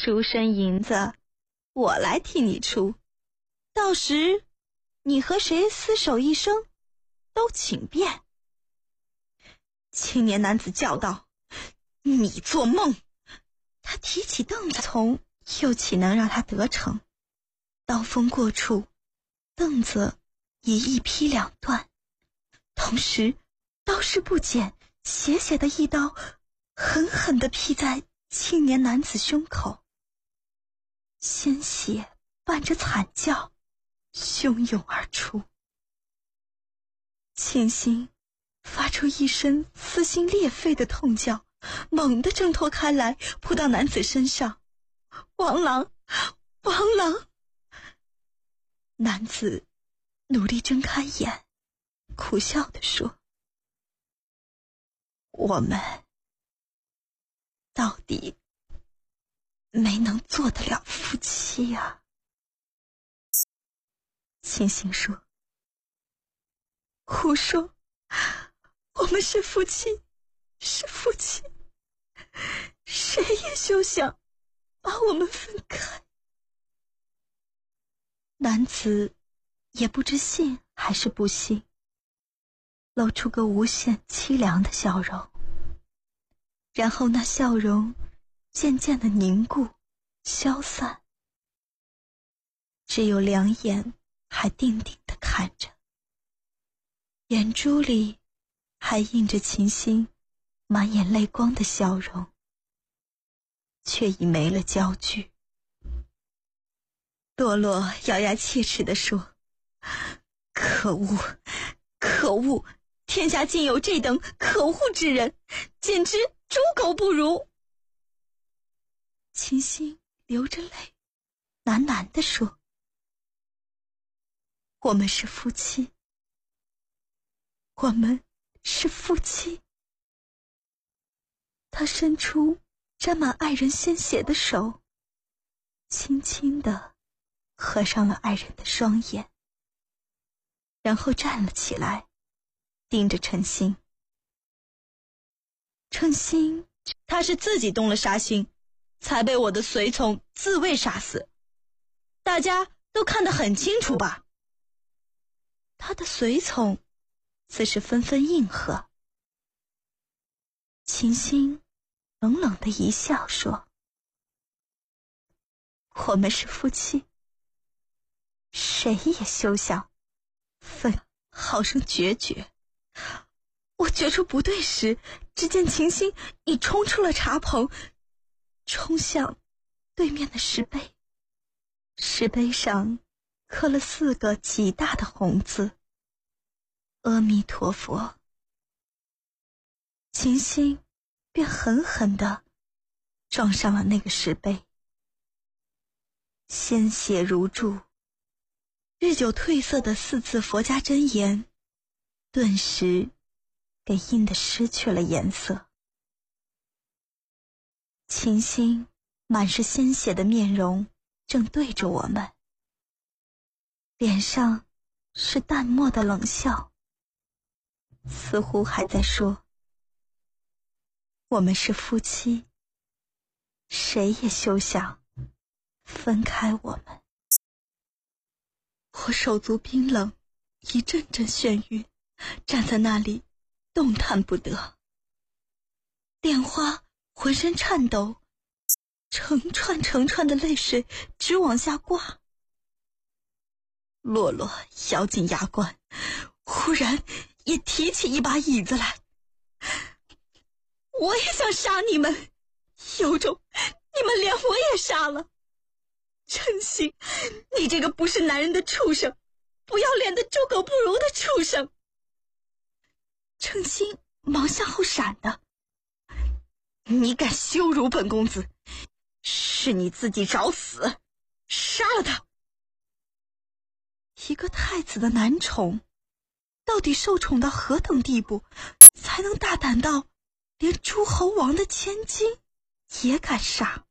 赎身银子我来替你出，到时你和谁厮守一生都请便。青年男子叫道：你做梦！他提起凳子从，又岂能让他得逞？刀锋过处，凳子已一劈两断，同时刀势不减，斜斜的一刀狠狠地劈在青年男子胸口，鲜血伴着惨叫汹涌而出。庆兴发出一声撕心裂肺的痛叫，猛地挣脱开来，扑到男子身上。王郎，王郎！男子努力睁开眼，苦笑地说：我们到底没能做得了夫妻啊。庆兴说：胡说，我们是夫妻，是夫妻，谁也休想把我们分开。男子也不知信还是不信，露出个无限凄凉的笑容，然后那笑容渐渐地凝固消散，只有两眼还定定地看着，眼珠里还映着秦心满眼泪光的笑容，却已没了焦距。洛洛咬牙切齿地说：可恶，可恶，天下竟有这等可恶之人，简直猪狗不如。秦心流着泪喃喃地说：我们是夫妻，我们是夫妻。他伸出沾满爱人鲜血的手，轻轻地合上了爱人的双眼，然后站了起来，盯着陈星。陈星，他是自己动了杀心，才被我的随从自卫杀死，大家都看得很清楚吧？他的随从自是纷纷应和。秦星冷冷的一笑说：我们是夫妻，谁也休想分好生决绝。我觉出不对时，只见秦星已冲出了茶棚，冲向对面的石碑，石碑上刻了4个极大的红字：阿弥陀佛。秦星便狠狠地撞上了那个石碑，鲜血如注，日久褪色的4字佛家真言顿时给印得失去了颜色。秦星满是鲜血的面容正对着我们，脸上是淡漠的冷笑，似乎还在说：我们是夫妻，谁也休想分开我们。我手足冰冷，一阵阵眩晕，站在那里动弹不得，莲花浑身颤抖，成串成串的泪水直往下挂。洛洛咬紧牙关，忽然也提起一把椅子来：我也想杀你们，有种你们连我也杀了。陈星，你这个不是男人的畜生，不要脸的猪狗不如的畜生！陈星忙向后闪的：你敢羞辱本公子，是你自己找死，杀了他！一个太子的男宠，到底受宠到何等地步，才能大胆到连诸侯王的千金也敢杀？